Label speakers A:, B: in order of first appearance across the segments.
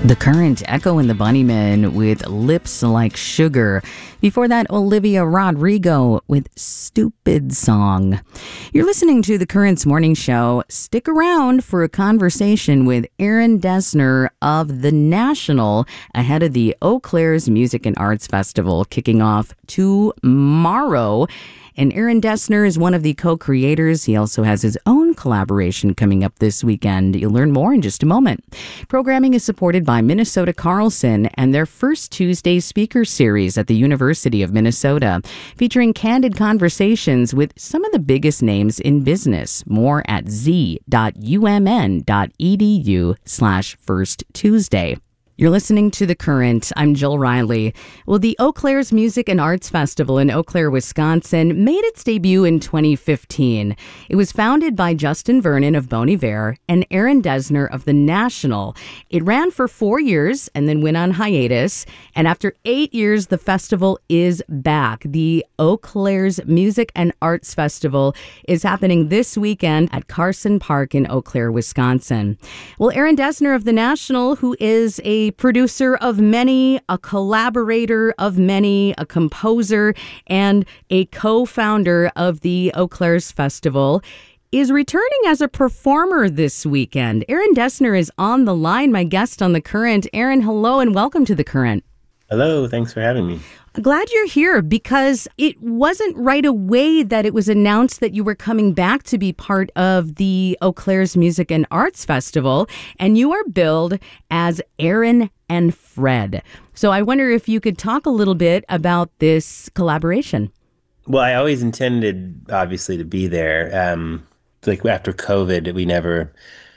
A: The Current, Echo and the Bunnymen with Lips Like Sugar. Before that, Olivia Rodrigo with Stupid Song. You're listening to The Current's morning show. Stick around for a conversation with Aaron Dessner of The National ahead of the Eau Claire's Music and Arts Festival kicking off tomorrow. And Aaron Dessner is one of the co-creators. He also has his own collaboration coming up this weekend. You'll learn more in just a moment. Programming is supported by Minnesota Carlson and their First Tuesday Speaker Series at the University of Minnesota, featuring candid conversations with some of the biggest names in business. More at z.umn.edu/First Tuesday. You're listening to The Current. I'm Jill Riley. Well, the Eau Claire's Music and Arts Festival in Eau Claire, Wisconsin made its debut in 2015. It was founded by Justin Vernon of Bon Iver and Aaron Dessner of The National. It ran for 4 years and then went on hiatus. And after 8 years, the festival is back. The Eau Claire's Music and Arts Festival is happening this weekend at Carson Park in Eau Claire, Wisconsin. Well, Aaron Dessner of The National, who is a producer of many, a collaborator of many, a composer, and a co-founder of the Eau Claire's Festival, is returning as a performer this weekend. Aaron Dessner is on the line, my guest on The Current. Aaron, hello and welcome to The Current.
B: Hello, thanks for having me.
A: Glad you're here because it wasn't right away that it was announced that you were coming back to be part of the Eau Claire's Music and Arts Festival, and you are billed as Aaron and Fred. So I wonder if you could talk a little bit about this collaboration.
B: Well, I always intended, obviously, to be there. Like after COVID, we never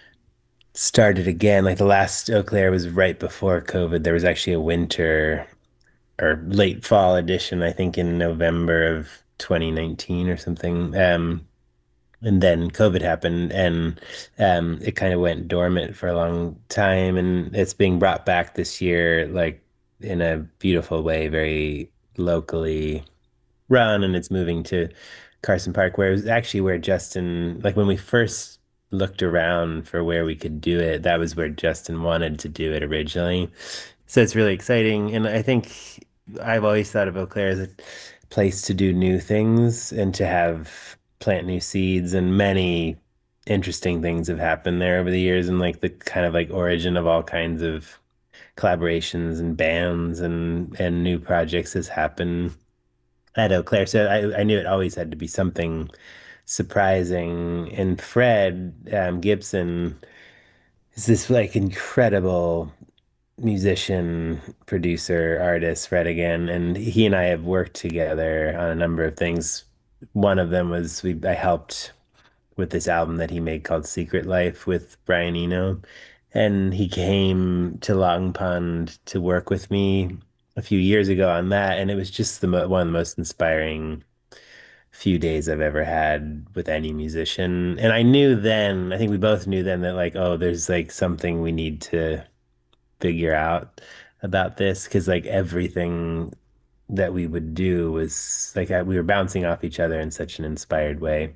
B: started again. Like the last Eau Claire was right before COVID. There was actually a winter or late fall edition, I think in November of 2019 or something. And then COVID happened and it kind of went dormant for a long time. And it's being brought back this year, like in a beautiful way, very locally run. And it's moving to Carson Park, where it was actually where Justin, like when we first looked around for where we could do it, that was where Justin wanted to do it originally. So it's really exciting. And I think I've always thought of Eau Claire as a place to do new things and to plant new seeds, and many interesting things have happened there over the years, and like the kind of like origin of all kinds of collaborations and bands and new projects has happened at Eau Claire. So I knew it always had to be something surprising. And Fred Gibson is this like incredible musician, producer, artist, Fred again, and he and I have worked together on a number of things. One of them was I helped with this album that he made called Secret Life with Brian Eno, and he came to Long Pond to work with me a few years ago on that, and it was just one of the most inspiring few days I've ever had with any musician. And I knew then, I think we both knew then that like, oh, there's like something we need to figure out about this, because like everything that we would do was like we were bouncing off each other in such an inspired way.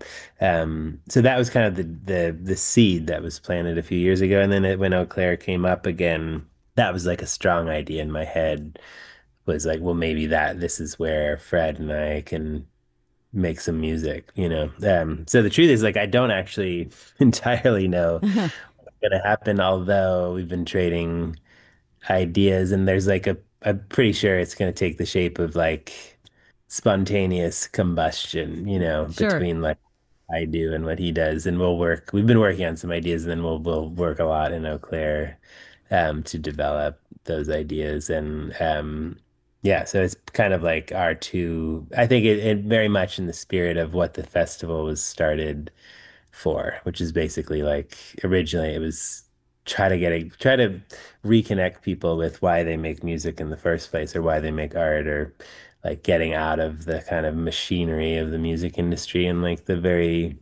B: So that was kind of the seed that was planted a few years ago. And then when Eau Claire came up again, that was like a strong idea in my head, was like, well, maybe this is where Fred and I can make some music, you know? So the truth is like, I don't actually entirely know what's going to happen, although we've been trading ideas, and there's like I'm pretty sure it's going to take the shape of like spontaneous combustion, you know,
A: Sure.
B: between like I do and what he does. And we've been working on some ideas, and then we'll work a lot in Eau Claire to develop those ideas. And yeah, so it's kind of like I think it very much in the spirit of what the festival was started for, which is basically like originally it was try to reconnect people with why they make music in the first place, or why they make art, or like getting out of the kind of machinery of the music industry and like the very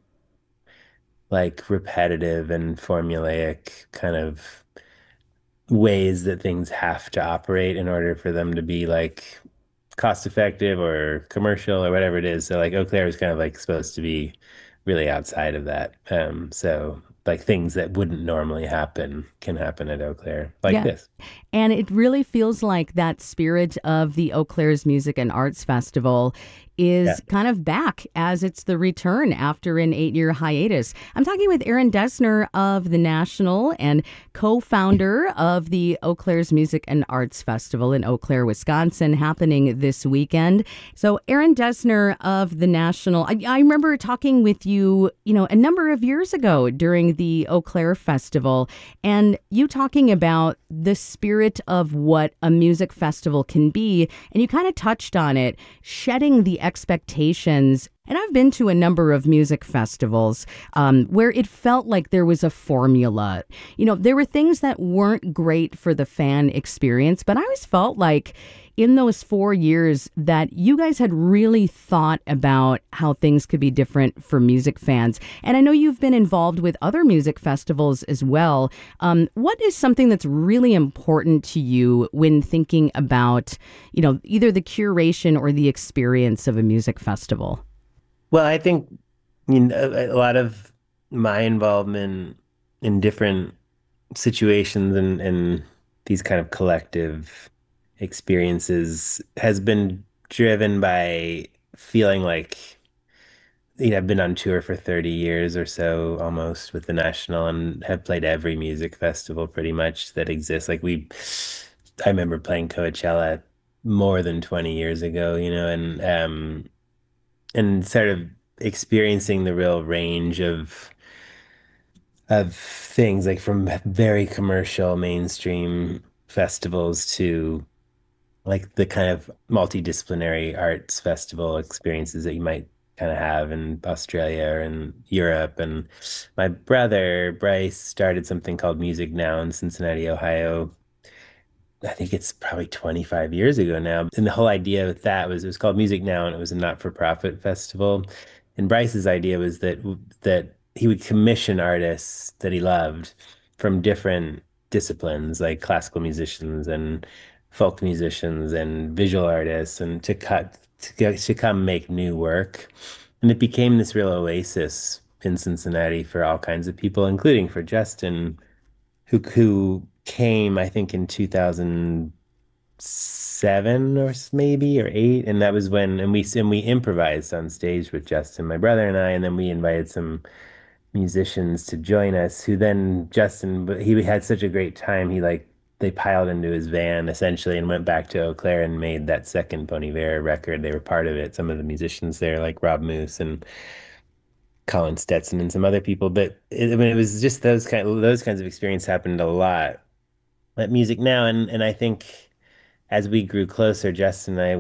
B: like repetitive and formulaic kind of ways that things have to operate in order for them to be like cost effective or commercial or whatever it is. So like Eau Claire is kind of like supposed to be really outside of that. So like things that wouldn't normally happen can happen at Eau Claire, like
A: Yeah.
B: this.
A: And it really feels like that spirit of the Eau Claire's Music and Arts Festival
B: Yeah.
A: is kind of back as it's the return after an 8-year hiatus. I'm talking with Aaron Dessner of the National and co-founder of the Eau Claire's Music and Arts Festival in Eau Claire, Wisconsin, happening this weekend. So Aaron Dessner of the National, I remember talking with you, a number of years ago during the Eau Claire Festival, and you talking about the spirit of what a music festival can be. And you kind of touched on it, shedding the expectations. And I've been to a number of music festivals where it felt like there was a formula. There were things that weren't great for the fan experience, but I always felt like in those 4 years that you guys had really thought about how things could be different for music fans. And I know you've been involved with other music festivals as well. What is something that's really important to you when thinking about, either the curation or the experience of a music festival?
B: Well, I think a lot of my involvement in different situations and these kind of collective experiences has been driven by feeling like, I've been on tour for 30 years or so almost with the National and have played every music festival pretty much that exists. I remember playing Coachella more than 20 years ago, and sort of experiencing the real range of things like from very commercial mainstream festivals to like the kind of multidisciplinary arts festival experiences that you might kind of have in Australia and Europe. And my brother Bryce started something called Music Now in Cincinnati, Ohio. I think it's probably 25 years ago now. And the whole idea with that was it was called Music Now and it was a not-for-profit festival. And Bryce's idea was that he would commission artists that he loved from different disciplines, like classical musicians and folk musicians and visual artists, and to come make new work. And it became this real oasis in Cincinnati for all kinds of people, including for Justin, who came, I think, in 2007 or maybe or eight, and that was when and we improvised on stage with Justin, my brother and I, and then we invited some musicians to join us. Who then Justin, but he had such a great time. They piled into his van essentially and went back to Eau Claire and made that second Bon Iver record. They were part of it. Some of the musicians there, like Rob Moose and Colin Stetson and some other people. But I mean, it was just those kinds of experience happened a lot at Music Now, and I think as we grew closer, Justin and I,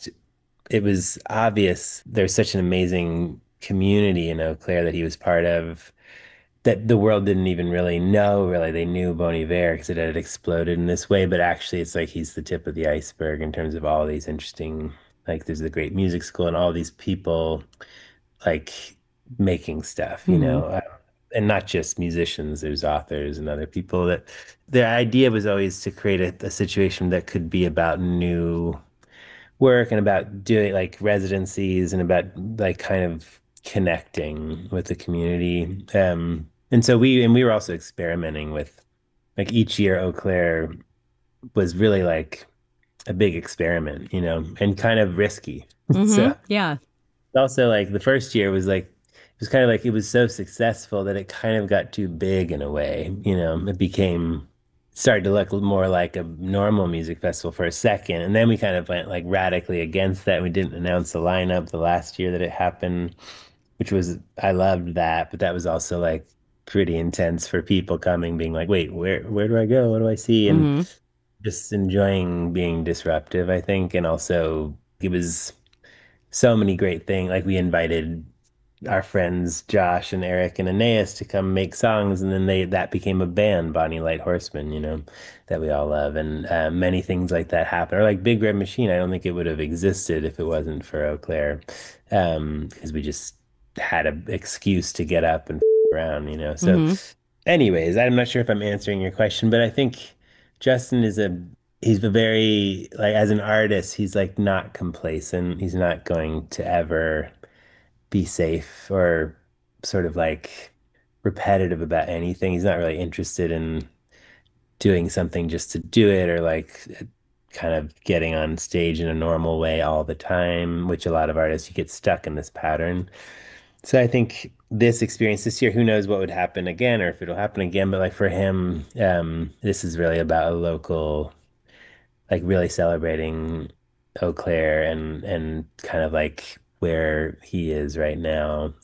B: it was obvious there's such an amazing community in Eau Claire that he was part of that the world didn't even really know. Really, they knew Bon Iver because it had exploded in this way, but actually, it's like he's the tip of the iceberg in terms of all these interesting. Like, there's the great music school and all these people like making stuff,
A: Hmm.
B: and not just musicians, there's authors and other people that the idea was always to create a situation that could be about new work and about doing like residencies and about like kind of connecting with the community. And we were also experimenting with like each year Eau Claire was really like a big experiment, and kind of risky. So
A: Yeah.
B: also like the first year was like it was kind of like it was so successful that it kind of got too big in a way. Started to look more like a normal music festival for a second, and then we kind of went like radically against that. We didn't announce the lineup the last year that it happened, which was I loved that, but that was also like pretty intense for people coming, being like, wait, where do I go? What do I see? And
A: Hmm.
B: just enjoying being disruptive, I think, and also it was so many great things. Like we invited our friends Josh and Eric and Aeneas to come make songs, and then that became a band, Bonnie Light Horseman, that we all love, and many things like that happen. Or like Big Red Machine, I don't think it would have existed if it wasn't for Eau Claire, because we just had an excuse to get up and around. So,
A: Hmm.
B: anyways, I'm not sure if I'm answering your question, but I think Justin he's a very like as an artist, he's like not complacent. He's not going to ever be safe or sort of like repetitive about anything. He's not really interested in doing something just to do it or like kind of getting on stage in a normal way all the time, which a lot of artists, you get stuck in this pattern. So I think this experience this year, who knows what would happen again or if it'll happen again, but like for him, this is really about a local, like really celebrating Eau Claire and kind of like where he is right now.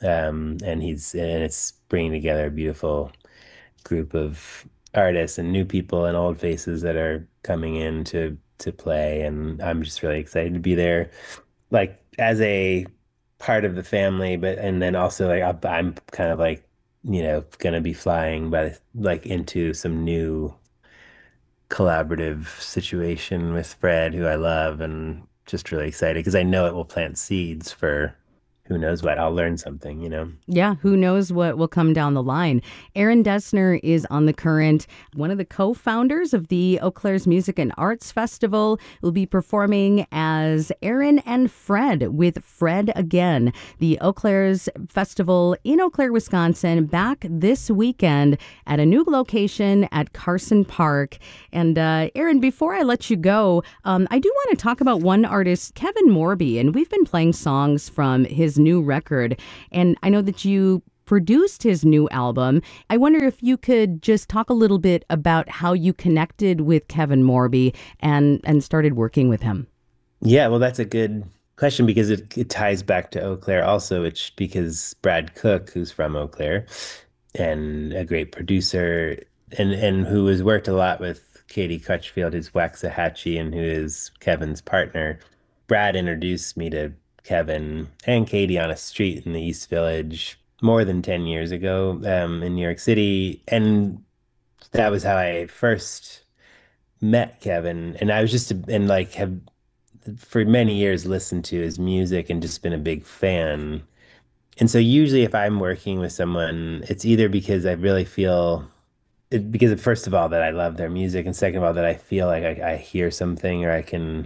B: And it's bringing together a beautiful group of artists and new people and old faces that are coming in to play. And I'm just really excited to be there, like as a part of the family, but and then also like I'm kind of like, gonna be flying by like into some new collaborative situation with Fred, who I love, and just really excited because I know it will plant seeds for who knows what. I'll learn something.
A: Yeah, who knows what will come down the line. Aaron Dessner is on The Current, one of the co-founders of the Eau Claire's Music and Arts Festival. Will be performing as Aaron and Fred with Fred Again. The Eau Claire's Festival in Eau Claire, Wisconsin, back this weekend at a new location at Carson Park. And Aaron, before I let you go, I do want to talk about one artist, Kevin Morby, and we've been playing songs from his new record. And I know that you produced his new album. I wonder if you could just talk a little bit about how you connected with Kevin Morby and started working with him.
B: Yeah, well, that's a good question because it ties back to Eau Claire also, which because Brad Cook, who's from Eau Claire and a great producer and who has worked a lot with Katie Crutchfield, who's Waxahachie and who is Kevin's partner. Brad introduced me to Kevin and Katie on a street in the East Village more than 10 years ago, in New York City. And that was how I first met Kevin. And I was just, and like have for many years listened to his music and just been a big fan. And so usually if I'm working with someone, it's either because I really feel because first of all that I love their music, and second of all that I feel like I hear something or I can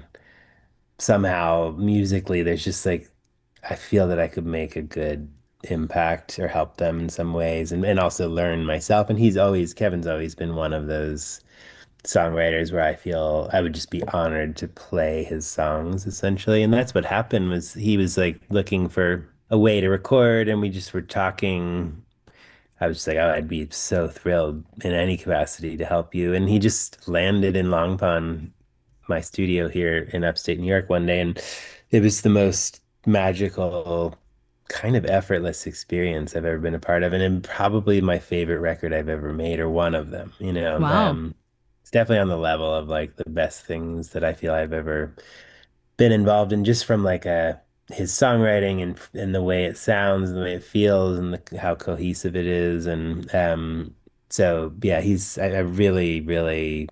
B: somehow musically there's just like I feel that I could make a good impact or help them in some ways and also learn myself. And Kevin's always been one of those songwriters where I feel I would just be honored to play his songs essentially. And that's what happened was he was like looking for a way to record and we just were talking. I was just like, oh, I'd be so thrilled in any capacity to help you. And he just landed in Long Pond, my studio here in upstate New York one day. And it was the most magical, kind of effortless experience I've ever been a part of. And probably my favorite record I've ever made, or one of them.
A: Wow.
B: It's definitely on the level of like the best things that I feel I've ever been involved in, just from like his songwriting and the way it sounds and the way it feels and how cohesive it is. And so yeah, I really, really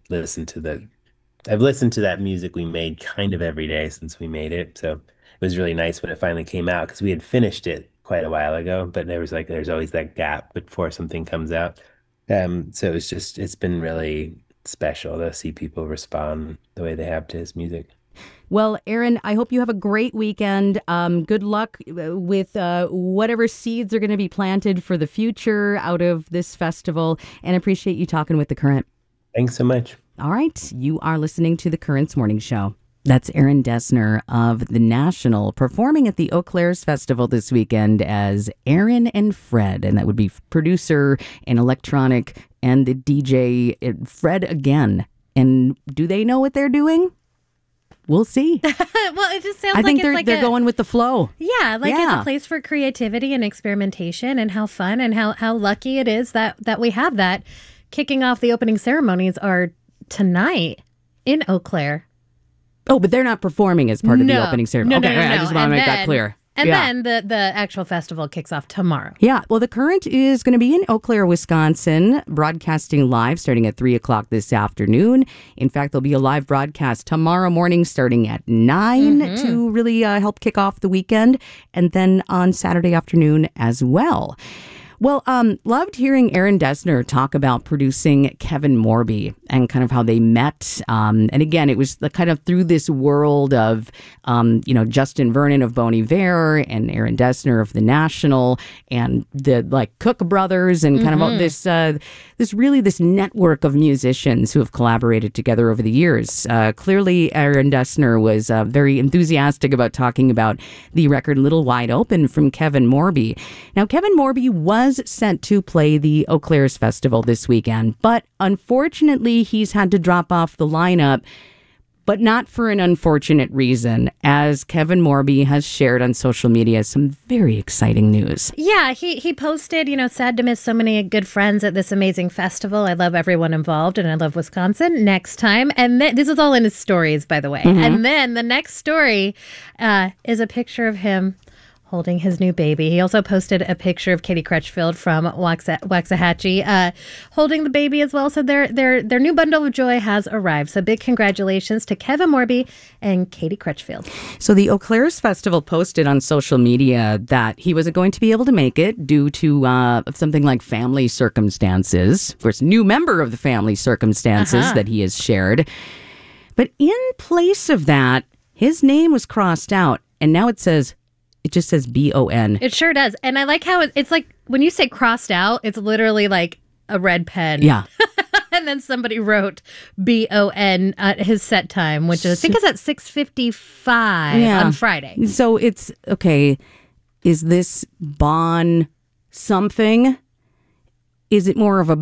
B: I've listened to that music we made kind of every day since we made it. So it was really nice when it finally came out because we had finished it quite a while ago, but there's always that gap before something comes out. So it's been really special to see people respond the way they have to his music.
A: Well, Aaron, I hope you have a great weekend. Good luck with whatever seeds are going to be planted for the future out of this festival, and appreciate you talking with The Current.
B: Thanks so much.
A: All right. You are listening to The Current's Morning Show. That's Aaron Dessner of The National performing at the Eau Claire's Festival this weekend as Aaron and Fred. And that would be producer and electronic and the DJ Fred Again. And do they know what they're doing? We'll see.
C: Well, it just sounds
A: I think
C: like
A: they're going with the flow.
C: Yeah, it's a place for creativity and experimentation, and how fun and how lucky it is that we have that. Kicking off the opening ceremonies are tonight in Eau Claire.
A: Oh, but they're not performing as part of the opening ceremony.
C: No.
A: I just want to make that clear.
C: And then the actual festival kicks off tomorrow.
A: Yeah. Well, The Current is going to be in Eau Claire, Wisconsin, broadcasting live starting at 3 o'clock this afternoon. In fact, there'll be a live broadcast tomorrow morning starting at 9 to really help kick off the weekend. And then on Saturday afternoon as well. Well, loved hearing Aaron Dessner talk about producing Kevin Morby and kind of how they met. And again, it was kind of through this world of, Justin Vernon of Bon Iver and Aaron Dessner of The National and the Cook brothers and kind of all this network of musicians who have collaborated together over the years. Clearly, Aaron Dessner was very enthusiastic about talking about the record Little Wide Open from Kevin Morby. Now, Kevin Morby was sent to play the Eau Claire's Festival this weekend, but unfortunately, he's had to drop off the lineup, but not for an unfortunate reason, as Kevin Morby has shared on social media some very exciting news.
C: Yeah, he posted, sad to miss so many good friends at this amazing festival. I love everyone involved, and I love Wisconsin. Next time. And this is all in his stories, by the way. And then the next story is a picture of him holding his new baby. He also posted a picture of Katie Crutchfield from Waxahachie holding the baby as well. So their new bundle of joy has arrived. So big congratulations to Kevin Morby and Katie Crutchfield.
A: So the Eau Claire's Festival posted on social media that he wasn't going to be able to make it due to something like family circumstances. Of course, new member of the family circumstances that he has shared. But in place of that, his name was crossed out, and now it just says B-O-N.
C: It sure does. And I like how it's like when you say crossed out, it's literally like a red pen.
A: Yeah.
C: And then somebody wrote B-O-N at his set time, which I think is at 6:55 on Friday.
A: So it's, okay, is this Bon something? Is it more of a